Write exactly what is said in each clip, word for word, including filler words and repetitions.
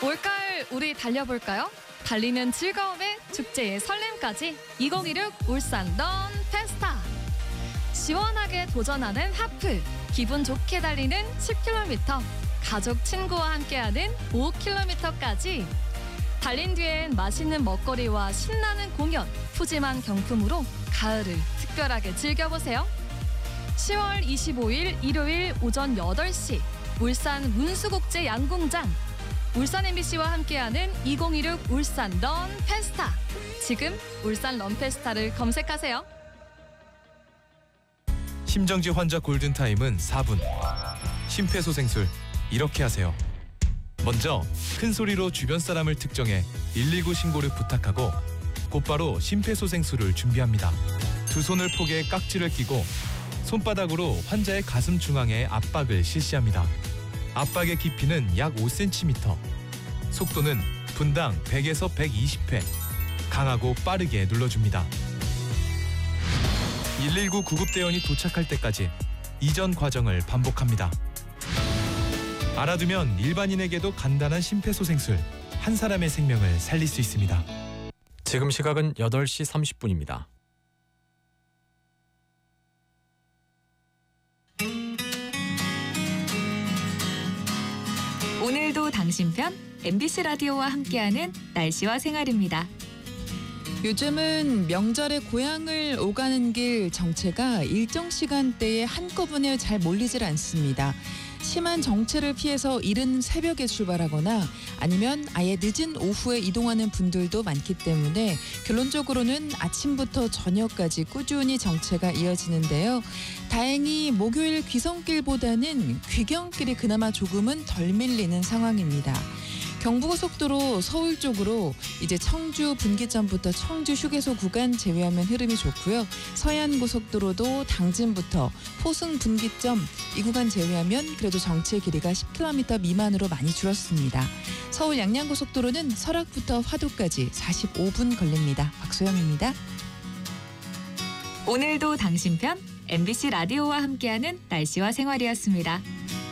올가을 우리 달려볼까요? 달리는 즐거움에 축제의 설렘까지 이천이십육 울산 런 페스타. 시원하게 도전하는 하프, 기분 좋게 달리는 십 킬로미터, 가족 친구와 함께하는 오 킬로미터까지. 달린 뒤엔 맛있는 먹거리와 신나는 공연, 푸짐한 경품으로 가을을 특별하게 즐겨보세요. 시월 이십오일 일요일 오전 여덟 시 울산 문수국제 양궁장. 울산 엠비씨와 함께하는 이천이십육 울산 런 페스타. 지금 울산 런 페스타를 검색하세요. 심정지 환자 골든타임은 사 분. 심폐소생술 이렇게 하세요. 먼저 큰 소리로 주변 사람을 특정해 일일구 신고를 부탁하고 곧바로 심폐소생술을 준비합니다. 두 손을 포개 깍지를 끼고 손바닥으로 환자의 가슴 중앙에 압박을 실시합니다. 압박의 깊이는 약 오 센티미터. 속도는 분당 백에서 백이십 회. 강하고 빠르게 눌러줍니다. 일일구 구급대원이 도착할 때까지 이전 과정을 반복합니다. 알아두면 일반인에게도 간단한 심폐소생술, 한 사람의 생명을 살릴 수 있습니다. 지금 시각은 여덟 시 삼십 분입니다. 오늘도 당신 편 엠비씨 라디오와 함께하는 날씨와 생활입니다. 요즘은 명절에 고향을 오가는 길 정체가 일정 시간대에 한꺼번에 잘 몰리질 않습니다. 심한 정체를 피해서 이른 새벽에 출발하거나 아니면 아예 늦은 오후에 이동하는 분들도 많기 때문에 결론적으로는 아침부터 저녁까지 꾸준히 정체가 이어지는데요. 다행히 목요일 귀성길보다는 귀경길이 그나마 조금은 덜 밀리는 상황입니다. 경부고속도로 서울 쪽으로 이제 청주 분기점부터 청주 휴게소 구간 제외하면 흐름이 좋고요. 서해안고속도로도 당진부터 포승 분기점 이 구간 제외하면 그래도 정체 길이가 십 킬로미터 미만으로 많이 줄었습니다. 서울 양양고속도로는 설악부터 화도까지 사십오 분 걸립니다. 박소영입니다. 오늘도 당신 편 엠비씨 라디오와 함께하는 날씨와 생활이었습니다.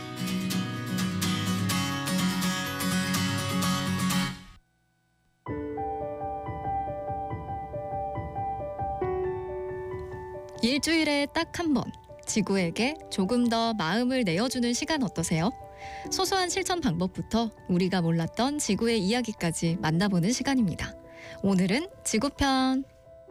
일주일에 딱 한 번 지구에게 조금 더 마음을 내어주는 시간 어떠세요? 소소한 실천 방법부터 우리가 몰랐던 지구의 이야기까지 만나보는 시간입니다. 오늘은 지구편.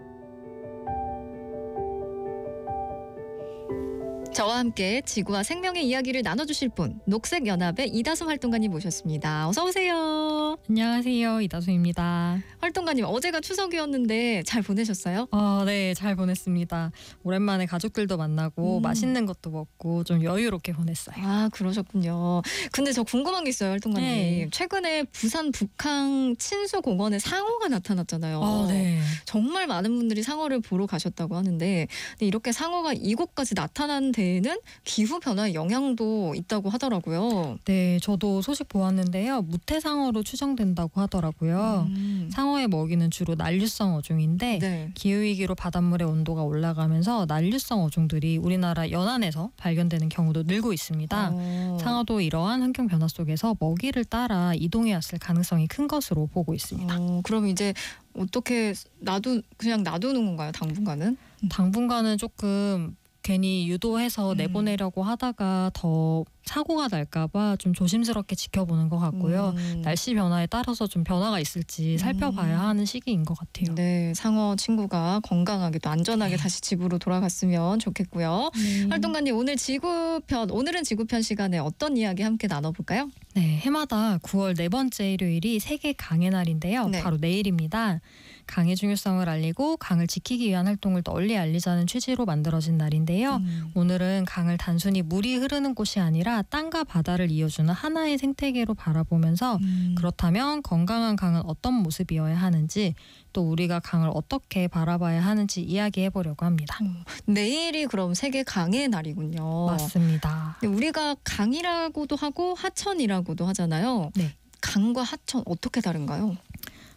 저와 함께 지구와 생명의 이야기를 나눠주실 분, 녹색연합의 이다솜 활동가님 모셨습니다. 어서 오세요. 안녕하세요. 이다솜입니다. 활동가님, 어제가 추석이었는데 잘 보내셨어요? 어, 네, 잘 보냈습니다. 오랜만에 가족들도 만나고 음. 맛있는 것도 먹고 좀 여유롭게 보냈어요. 아, 그러셨군요. 근데 저 궁금한 게 있어요, 활동가님. 네. 최근에 부산 북항 친수공원에 상어가 나타났잖아요. 어, 네. 정말 많은 분들이 상어를 보러 가셨다고 하는데, 근데 이렇게 상어가 이곳까지 나타난 데에는 기후변화의 영향도 있다고 하더라고요. 네, 저도 소식 보았는데요. 무태상어로 추정된다고 하더라고요. 음. 상어의 먹이는 주로 난류성 어종인데 네. 기후위기로 바닷물의 온도가 올라가면서 난류성 어종들이 우리나라 연안에서 발견되는 경우도 늘고 있습니다. 어. 상어도 이러한 환경 변화 속에서 먹이를 따라 이동해 왔을 가능성이 큰 것으로 보고 있습니다. 어, 그럼 이제 어떻게 놔두 그냥 놔두는 건가요, 당분간은? 당분간은 조금 괜히 유도해서 음. 내보내려고 하다가 더 사고가 날까봐 좀 조심스럽게 지켜보는 것 같고요. 음. 날씨 변화에 따라서 좀 변화가 있을지 살펴봐야 하는 시기인 것 같아요. 네, 상어 친구가 건강하게 또 안전하게 다시 지구로 돌아갔으면 좋겠고요. 네. 활동가님, 오늘 지구편, 오늘은 지구편 시간에 어떤 이야기 함께 나눠볼까요? 네, 해마다 구월 네 번째 일요일이 세계 강의 날인데요. 네. 바로 내일입니다. 강의 중요성을 알리고 강을 지키기 위한 활동을 널리 알리자는 취지로 만들어진 날인데요. 음. 오늘은 강을 단순히 물이 흐르는 곳이 아니라 땅과 바다를 이어주는 하나의 생태계로 바라보면서 음. 그렇다면 건강한 강은 어떤 모습이어야 하는지 또 우리가 강을 어떻게 바라봐야 하는지 이야기해보려고 합니다. 어, 내일이 그럼 세계 강의 날이군요. 맞습니다. 근데 우리가 강이라고도 하고 하천이라고도 하잖아요. 네. 강과 하천 어떻게 다른가요?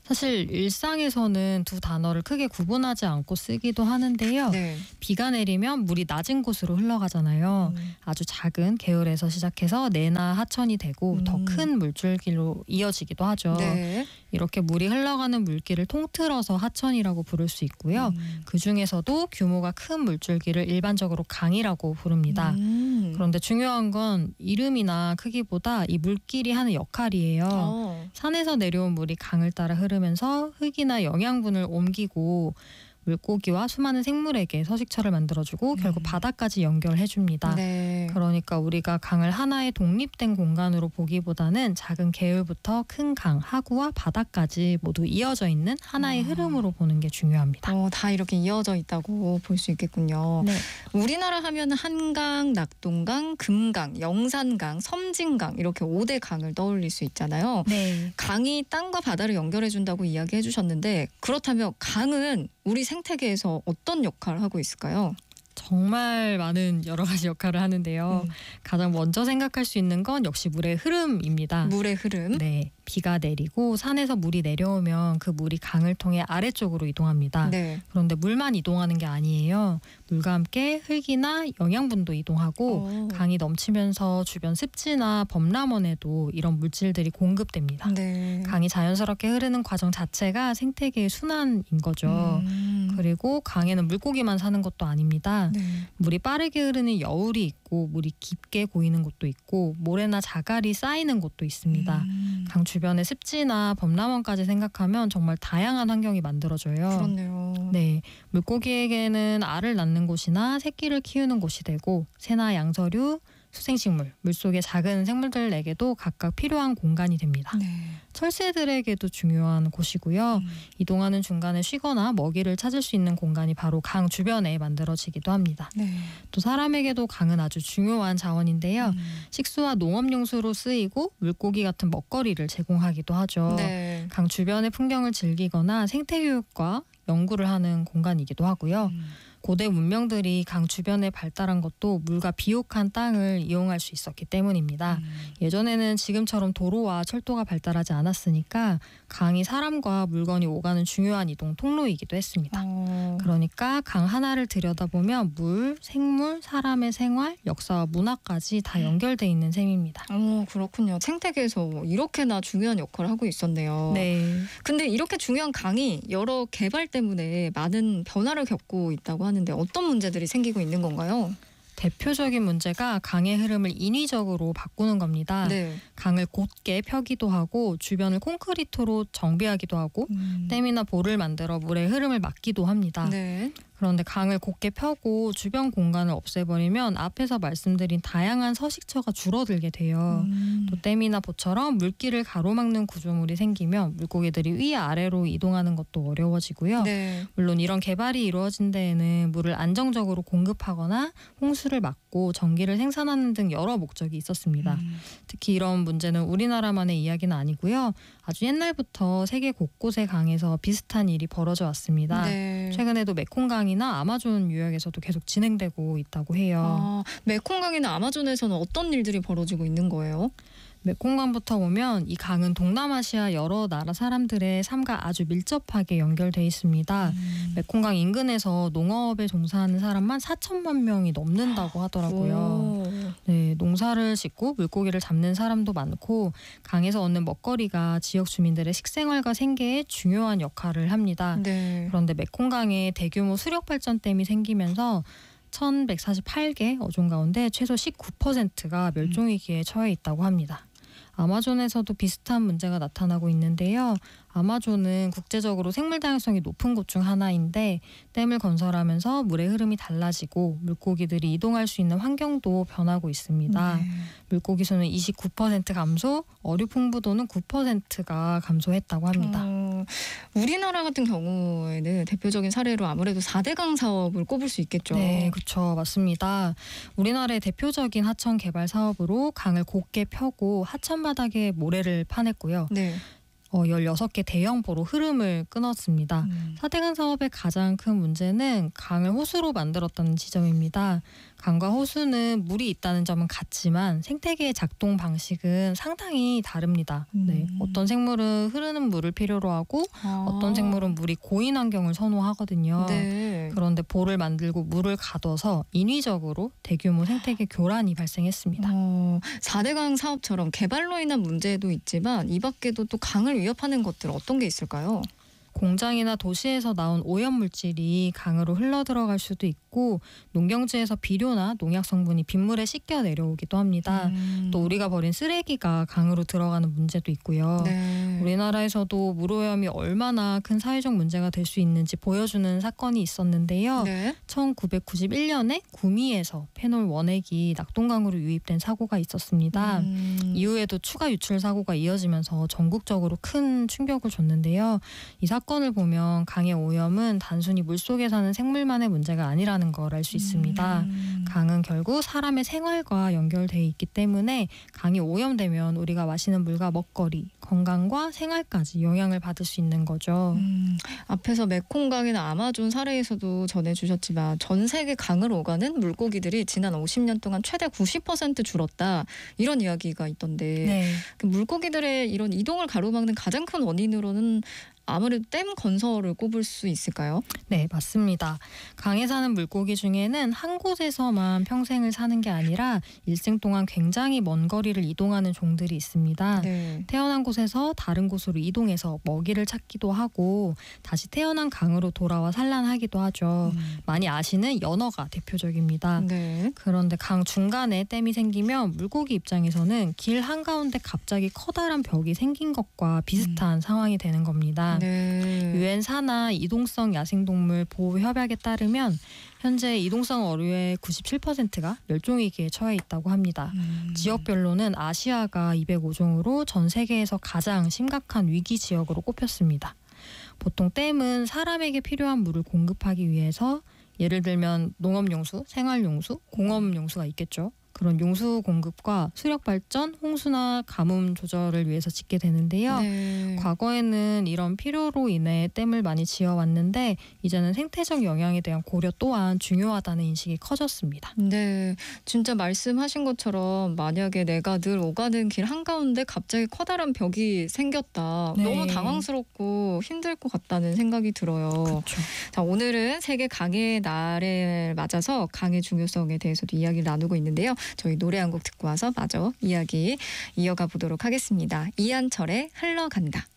사실 일상에서는 두 단어를 크게 구분하지 않고 쓰기도 하는데요. 네. 비가 내리면 물이 낮은 곳으로 흘러가잖아요. 음. 아주 작은 개울에서 시작해서 내나 하천이 되고 음. 더 큰 물줄기로 이어지기도 하죠. 네. 이렇게 물이 흘러가는 물길을 통틀어서 하천이라고 부를 수 있고요. 음. 그 중에서도 규모가 큰 물줄기를 일반적으로 강이라고 부릅니다. 음. 그런데 중요한 건 이름이나 크기보다 이 물길이 하는 역할이에요. 어. 산에서 내려온 물이 강을 따라 흐르면서 흙이나 영양분을 옮기고 물고기와 수많은 생물에게 서식처를 만들어주고 결국 음. 바다까지 연결해줍니다. 네. 그러니까 우리가 강을 하나의 독립된 공간으로 보기보다는 작은 개울부터 큰 강, 하구와 바다까지 모두 이어져 있는 하나의 아. 흐름으로 보는 게 중요합니다. 어, 다 이렇게 이어져 있다고 볼 수 있겠군요. 네. 우리나라 하면 한강, 낙동강, 금강, 영산강, 섬진강 이렇게 오 대 강을 떠올릴 수 있잖아요. 네. 강이 땅과 바다를 연결해 준다고 이야기해 주셨는데 그렇다면 강은 우리 생태계에서 어떤 역할을 하고 있을까요? 정말 많은 여러 가지 역할을 하는데요. 음. 가장 먼저 생각할 수 있는 건 역시 물의 흐름입니다. 물의 흐름. 네. 비가 내리고 산에서 물이 내려오면 그 물이 강을 통해 아래쪽으로 이동합니다. 네. 그런데 물만 이동하는 게 아니에요. 물과 함께 흙이나 영양분도 이동하고 어. 강이 넘치면서 주변 습지나 범람원에도 이런 물질들이 공급됩니다. 네. 강이 자연스럽게 흐르는 과정 자체가 생태계의 순환인 거죠. 음. 그리고 강에는 물고기만 사는 것도 아닙니다. 네. 물이 빠르게 흐르는 여울이 있고 물이 깊게 고이는 곳도 있고 모래나 자갈이 쌓이는 곳도 있습니다. 음. 강 주변의 습지나 범람원까지 생각하면 정말 다양한 환경이 만들어져요. 그렇네요. 네, 물고기에게는 알을 낳는 곳이나 새끼를 키우는 곳이 되고 새나 양서류, 수생식물, 물속의 작은 생물들에게도 각각 필요한 공간이 됩니다. 네. 철새들에게도 중요한 곳이고요. 음. 이동하는 중간에 쉬거나 먹이를 찾을 수 있는 공간이 바로 강 주변에 만들어지기도 합니다. 네. 또 사람에게도 강은 아주 중요한 자원인데요. 음. 식수와 농업용수로 쓰이고 물고기 같은 먹거리를 제공하기도 하죠. 네. 강 주변의 풍경을 즐기거나 생태교육과 연구를 하는 공간이기도 하고요. 음. 고대 문명들이 강 주변에 발달한 것도 물과 비옥한 땅을 이용할 수 있었기 때문입니다. 음. 예전에는 지금처럼 도로와 철도가 발달하지 않았으니까 강이 사람과 물건이 오가는 중요한 이동 통로이기도 했습니다. 어. 그러니까 강 하나를 들여다보면 물, 생물, 사람의 생활, 역사와 문화까지 다 연결돼 있는 셈입니다. 어, 그렇군요. 생태계에서 이렇게나 중요한 역할을 하고 있었네요. 네. 근데 이렇게 중요한 강이 여러 개발 때문에 많은 변화를 겪고 있다고 하는데 어떤 문제들이 생기고 있는 건가요? 대표적인 문제가 강의 흐름을 인위적으로 바꾸는 겁니다. 네. 강을 곧게 펴기도 하고 주변을 콘크리트로 정비하기도 하고 음. 댐이나 보를 만들어 물의 흐름을 막기도 합니다. 네. 그런데 강을 곧게 펴고 주변 공간을 없애버리면 앞에서 말씀드린 다양한 서식처가 줄어들게 돼요. 음. 또 댐이나 보처럼 물길을 가로막는 구조물이 생기면 물고기들이 위아래로 이동하는 것도 어려워지고요. 네. 물론 이런 개발이 이루어진 데에는 물을 안정적으로 공급하거나 홍수를 막고 전기를 생산하는 등 여러 목적이 있었습니다. 음. 특히 이런 문제는 우리나라만의 이야기는 아니고요. 아주 옛날부터 세계 곳곳의 강에서 비슷한 일이 벌어져 왔습니다. 네. 최근에도 메콩강이나 아마존 유역에서도 계속 진행되고 있다고 해요. 아, 메콩강이나 아마존에서는 어떤 일들이 벌어지고 있는 거예요? 메콩강부터 보면 이 강은 동남아시아 여러 나라 사람들의 삶과 아주 밀접하게 연결돼 있습니다. 음. 메콩강 인근에서 농업에 종사하는 사람만 사천만 명이 넘는다고 하더라고요. 오. 네, 농사를 짓고 물고기를 잡는 사람도 많고 강에서 얻는 먹거리가 지역 주민들의 식생활과 생계에 중요한 역할을 합니다. 네. 그런데 메콩강에 대규모 수력 발전댐이 생기면서 천백사십팔 개 어종 가운데 최소 십구 퍼센트가 멸종위기에 처해 있다고 합니다. 아마존에서도 비슷한 문제가 나타나고 있는데요. 아마존은 국제적으로 생물 다양성이 높은 곳 중 하나인데 댐을 건설하면서 물의 흐름이 달라지고 물고기들이 이동할 수 있는 환경도 변하고 있습니다. 네. 물고기 수는 이십구 퍼센트 감소, 어류 풍부도는 구 퍼센트가 감소했다고 합니다. 어, 우리나라 같은 경우에는 대표적인 사례로 아무래도 사 대강 사업을 꼽을 수 있겠죠. 네, 그렇죠. 맞습니다. 우리나라의 대표적인 하천 개발 사업으로 강을 곧게 펴고 하천 바닥에 모래를 파냈고요. 네. 어, 열여섯 개 대형보로 흐름을 끊었습니다. 음. 사대강 사업의 가장 큰 문제는 강을 호수로 만들었다는 지점입니다. 강과 호수는 물이 있다는 점은 같지만 생태계의 작동 방식은 상당히 다릅니다. 네, 음. 어떤 생물은 흐르는 물을 필요로 하고 아. 어떤 생물은 물이 고인 환경을 선호하거든요. 네. 그런데 보를 만들고 물을 가둬서 인위적으로 대규모 생태계 교란이 발생했습니다. 음. 어, 사대강 사업처럼 개발로 인한 문제도 있지만 이 밖에도 또 강을 위협하는 것들 어떤 게 있을까요? 공장이나 도시에서 나온 오염물질이 강으로 흘러 들어갈 수도 있고 농경지에서 비료나 농약 성분이 빗물에 씻겨 내려오기도 합니다. 음. 또 우리가 버린 쓰레기가 강으로 들어가는 문제도 있고요. 네. 우리나라에서도 물오염이 얼마나 큰 사회적 문제가 될 수 있는지 보여주는 사건이 있었는데요. 네. 천구백구십일 년에 구미에서 페놀 원액이 낙동강으로 유입된 사고가 있었습니다. 음. 이후에도 추가 유출 사고가 이어지면서 전국적으로 큰 충격을 줬는데요. 이 사건을 보면 강의 오염은 단순히 물속에 사는 생물만의 문제가 아니라는 걸 알 수 있습니다. 음. 강은 결국 사람의 생활과 연결돼 있기 때문에 강이 오염되면 우리가 마시는 물과 먹거리, 건강과 생활까지 영향을 받을 수 있는 거죠. 음, 앞에서 메콩강이나 아마존 사례에서도 전해주셨지만 전 세계 강을 오가는 물고기들이 지난 오십 년 동안 최대 구십 퍼센트 줄었다. 이런 이야기가 있던데 네. 그 물고기들의 이런 이동을 가로막는 가장 큰 원인으로는 아무래도 댐 건설을 꼽을 수 있을까요? 네, 맞습니다. 강에 사는 물고기 중에는 한 곳에서만 평생을 사는 게 아니라 일생 동안 굉장히 먼 거리를 이동하는 종들이 있습니다. 네. 태어난 곳에서 다른 곳으로 이동해서 먹이를 찾기도 하고 다시 태어난 강으로 돌아와 산란하기도 하죠. 음. 많이 아시는 연어가 대표적입니다. 네. 그런데 강 중간에 댐이 생기면 물고기 입장에서는 길 한가운데 갑자기 커다란 벽이 생긴 것과 비슷한 상황이 되는 겁니다. 네. 유엔 산하 이동성 야생동물 보호 협약에 따르면 현재 이동성 어류의 구십칠 퍼센트가 멸종위기에 처해 있다고 합니다. 음. 지역별로는 아시아가 이백오 종으로 전 세계에서 가장 심각한 위기 지역으로 꼽혔습니다. 보통 댐은 사람에게 필요한 물을 공급하기 위해서 예를 들면 농업용수, 생활용수, 공업용수가 있겠죠. 그런 용수 공급과 수력 발전, 홍수나 가뭄 조절을 위해서 짓게 되는데요. 네. 과거에는 이런 필요로 인해 댐을 많이 지어왔는데 이제는 생태적 영향에 대한 고려 또한 중요하다는 인식이 커졌습니다. 네, 진짜 말씀하신 것처럼 만약에 내가 늘 오가는 길 한가운데 갑자기 커다란 벽이 생겼다. 네. 너무 당황스럽고 힘들 것 같다는 생각이 들어요. 그렇죠. 자, 오늘은 세계 강의 날을 맞아서 강의 중요성에 대해서도 이야기를 나누고 있는데요. 저희 노래 한 곡 듣고 와서 마저 이야기 이어가 보도록 하겠습니다. 이한철의 흘러간다.